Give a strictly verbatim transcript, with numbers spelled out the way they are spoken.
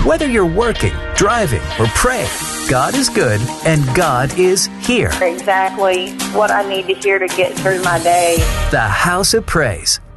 Whether you're working, driving, or praying, God is good and God is here. Exactly what I need to hear to get through my day. The House of Praise